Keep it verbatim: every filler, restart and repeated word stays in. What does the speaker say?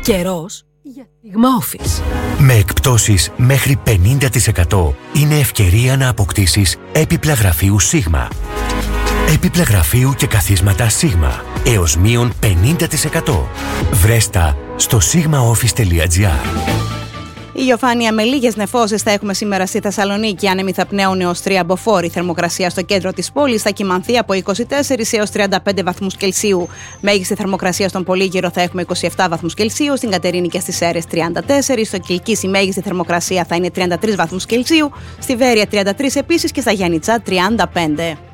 Καιρός για Sigma Office. Με εκπτώσεις μέχρι πενήντα τοις εκατό είναι ευκαιρία να αποκτήσεις έπιπλα γραφείου Sigma. Έπιπλα γραφείου και καθίσματα Sigma έως μείον πενήντα τοις εκατό. Βρες τα στο sigma office τελεία gr. Ηλιοφάνεια με λίγες νεφώσεις θα έχουμε σήμερα στη Θεσσαλονίκη. Άνεμοι θα πνέουν έως τρία μποφόρ. Θερμοκρασία στο κέντρο της πόλης θα κυμανθεί από είκοσι τέσσερις έως τριάντα πέντε βαθμούς Κελσίου. Μέγιστη θερμοκρασία στον Πολύγυρο θα έχουμε είκοσι επτά βαθμούς Κελσίου. Στην Κατερίνη και στις Σέρρες τριάντα τέσσερα. Στο Κιλκής η μέγιστη θερμοκρασία θα είναι τριάντα τρεις βαθμούς Κελσίου. Στη Βέρεια τριάντα τρεις επίσης και στα Γιάννητσά τριάντα πέντε.